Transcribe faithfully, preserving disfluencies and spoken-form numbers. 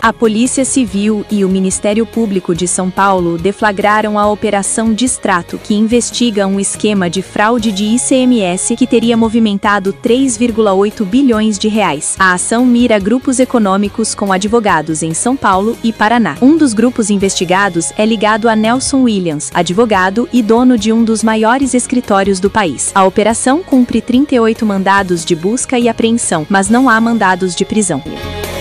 A Polícia Civil e o Ministério Público de São Paulo deflagraram a Operação Distrato, que investiga um esquema de fraude de I C M S que teria movimentado três vírgula oito bilhões de reais. A ação mira grupos econômicos com advogados em São Paulo e Paraná. Um dos grupos investigados é ligado a Nelson Williams, advogado e dono de um dos maiores escritórios do país. A operação cumpre trinta e oito mandados de busca e apreensão, mas não há mandados de prisão.